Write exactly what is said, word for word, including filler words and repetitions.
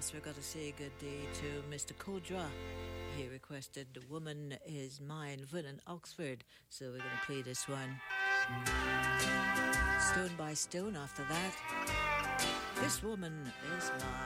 Yes, we've got to say good day to Mister Kodra. He requested The Woman Is Mine, Vernon Oxford. So we're going to play this one. Stone by Stone after that. This Woman Is Mine.